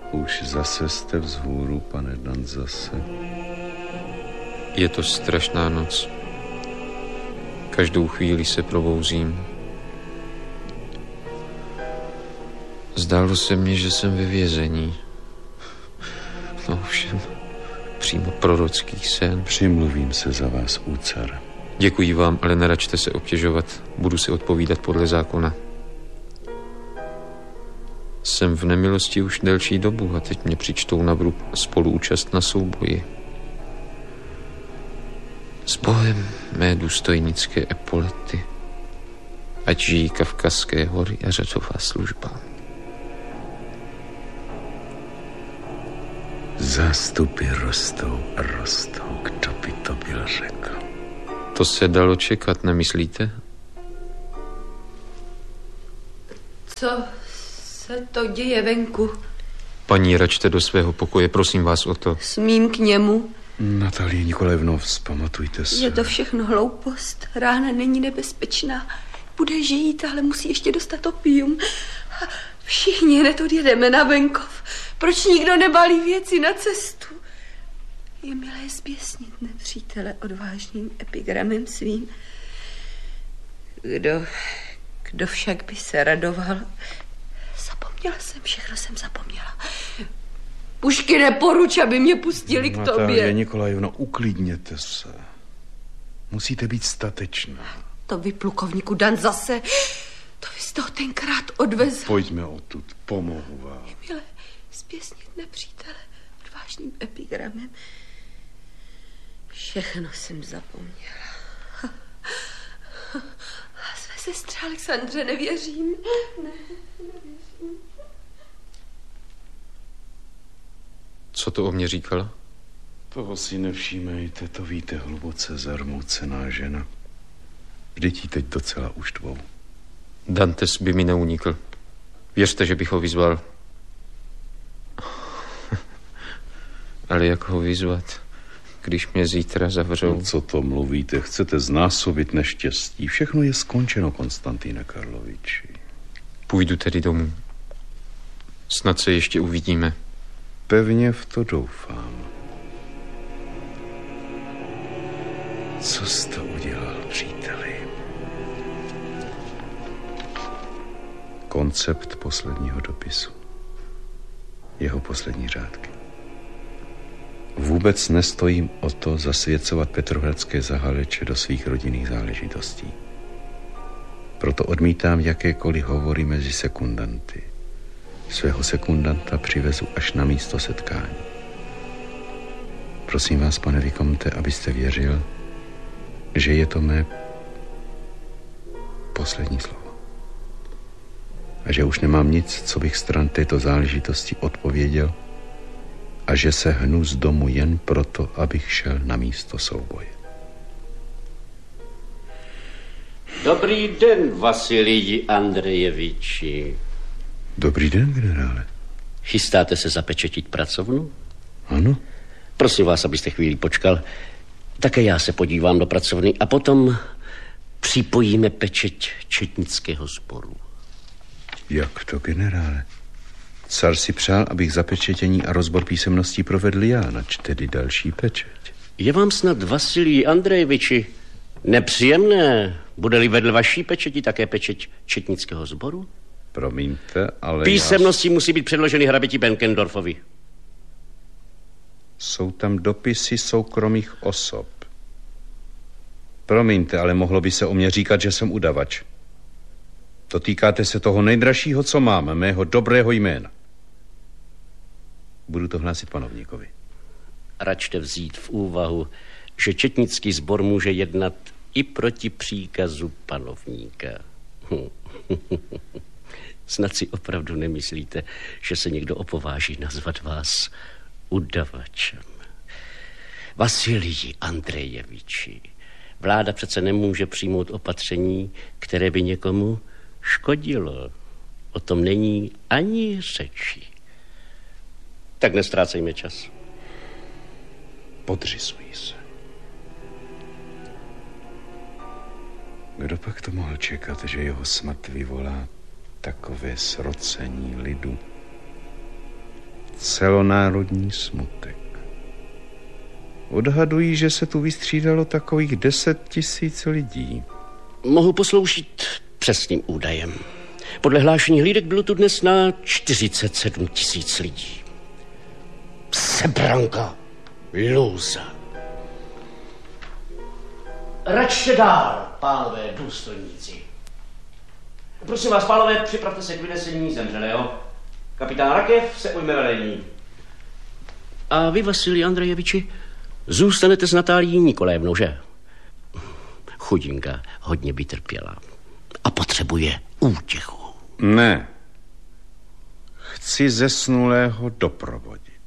Už zase jste vzhůru, pane Danzase. Je to strašná noc. Každou chvíli se probouzím. Zdálo se mně, že jsem ve vězení. No ovšem, přímo prorocký sen. Přimluvím se za vás, úcar. Děkuji vám, ale neračte se obtěžovat. Budu si odpovídat podle zákona. Jsem v nemilosti už delší dobu a teď mě přičtou na vrub spoluúčast na souboji. S Bohem, mé důstojnické epolety, ať žijí Kavkazské hory a řadová služba. Zástupy rostou a rostou, kdo by to byl řekl. To se dalo čekat, nemyslíte? Co se to děje venku? Paní, račte do svého pokoje, prosím vás o to. Smím k němu? Natalie Nikolajevno, vzpamatujte se. Je to všechno hloupost. Rána není nebezpečná. Bude žít, ale musí ještě dostat opium. Všichni hned odjedeme na venkov. Proč nikdo nebalí věci na cestu? Je milé zběsnit nepřítele odvážným epigramem svým. Kdo však by se radoval? Všechno jsem zapomněla. Pušky neporuč, aby mě pustili k tobě. Natalie Nikolajevno, uklidněte se. Musíte být statečná. To vy, plukovníku Danzase, to vy jste ho tenkrát odvezl. Pojďme odtud, pomohu vám. Je milé zběsnit nepřítele odvážným epigramem. Všechno jsem zapomněla. A své sestře Alexandře nevěřím. Nevěřím. Co to o mě říkala? Toho si nevšímejte, to víte, hluboce zarmoucená žena. Vždyť jí teď docela uštvou. Dantes by mi neunikl. Věřte, že bych ho vyzval. Ale jak ho vyzvat, když mě zítra zavřou? No, co to mluvíte? Chcete znásobit neštěstí? Všechno je skončeno, Konstantine Karloviči. Půjdu tedy domů. Snad se ještě uvidíme. Pevně v to doufám. Co jste udělal, příteli? Koncept posledního dopisu. Jeho poslední řádky. Vůbec nestojím o to zasvěcovat petrohradské zahaleče do svých rodinných záležitostí. Proto odmítám jakékoliv hovory mezi sekundanty. Svého sekundanta přivezu až na místo setkání. Prosím vás, pane Vikomte, abyste věřil, že je to mé poslední slovo. A že už nemám nic, co bych stran této záležitosti odpověděl, a že se hnu z domu jen proto, abych šel na místo souboje. Dobrý den, Vasiliji Andrejeviči. Dobrý den, generále. Chystáte se zapečetit pracovnu? Ano. Prosím vás, abyste chvíli počkal. Také já se podívám do pracovny a potom připojíme pečeť četnického sboru. Jak to, generále? Car si přál, abych zapečetění a rozbor písemností provedl já, nač tedy další pečeť. Je vám snad, Vasiliji Andrejeviči, nepříjemné, bude-li vedle vaší pečeti také pečeť četnického sboru? Promiňte, ale písemnosti musí být předloženy hraběti Benkendorfovi. Jsou tam dopisy soukromých osob. Promiňte, ale mohlo by se o mě říkat, že jsem udavač. Dotýkáte se toho nejdražšího, co mám, mého dobrého jména. Budu to hlásit panovníkovi. Račte vzít v úvahu, že četnický sbor může jednat i proti příkazu panovníka. Snad si opravdu nemyslíte, že se někdo opováží nazvat vás udavačem. Vasiliji Andrejeviči, vláda přece nemůže přijmout opatření, které by někomu škodilo. O tom není ani řeči. Tak nestrácejme čas. Podřizuji se. Kdo pak to mohl čekat, že jeho smrt vyvolá takové srocení lidu? celonárodní smutek. Odhadují, že se tu vystřídalo takových 10 000 lidí. Mohu posloužit přesným údajem. Podle hlášení hlídek bylo tu dnes na 47 000 lidí. Sebranka, lůza. Račte dál, pánové důstojníci. Prosím vás, pánové, připravte se k vynesení zemřelého. Kapitán Rakev se ujme velení. A vy, Vasilij Andrejeviči, zůstanete s Natálií Nikolévnou, že? Chudinka hodně by trpěla a potřebuje útěchu. Ne. Chci zesnulého doprovodit.